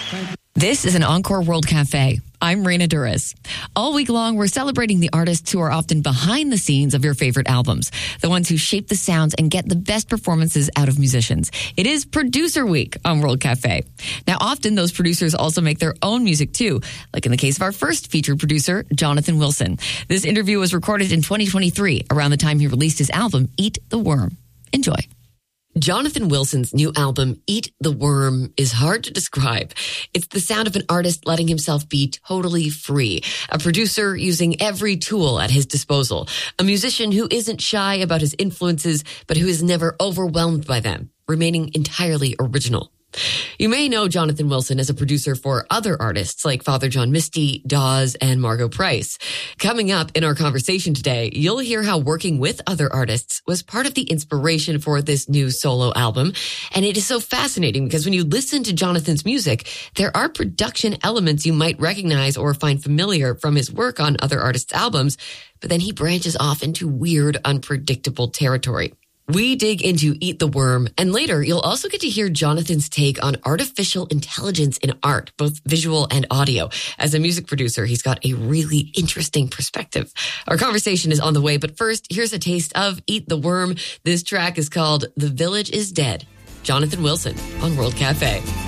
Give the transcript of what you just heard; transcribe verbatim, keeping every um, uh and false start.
This is an Encore World Cafe. I'm Raina Duras. All week long, we're celebrating the artists who are often behind the scenes of your favorite albums, the ones who shape the sounds and get the best performances out of musicians. It is Producer Week on World Cafe. Now, often those producers also make their own music too, like in the case of our first featured producer, Jonathan Wilson. This interview was recorded in twenty twenty-three, around the time he released his album, Eat the Worm. Enjoy. Jonathan Wilson's new album, Eat the Worm, is hard to describe. It's the sound of an artist letting himself be totally free, a producer using every tool at his disposal, a musician who isn't shy about his influences, but who is never overwhelmed by them, remaining entirely original. You may know Jonathan Wilson as a producer for other artists like Father John Misty, Dawes, and Margo Price. Coming up in our conversation today, you'll hear how working with other artists was part of the inspiration for this new solo album. And it is so fascinating because when you listen to Jonathan's music, there are production elements you might recognize or find familiar from his work on other artists' albums, but then he branches off into weird, unpredictable territory. We dig into Eat the Worm, and later you'll also get to hear Jonathan's take on artificial intelligence in art, both visual and audio. As a music producer, he's got a really interesting perspective. Our conversation is on the way, but first, here's a taste of Eat the Worm. This track is called The Village is Dead. Jonathan Wilson on World Cafe.